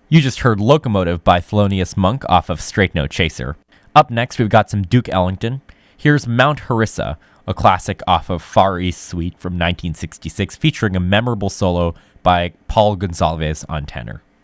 You just heard Locomotive by Thelonious Monk off of Straight No Chaser. Up next, we've got some Duke Ellington. Here's Mount Harissa, a classic off of Far East Suite from 1966, featuring a memorable solo by Paul Gonsalves on tenor.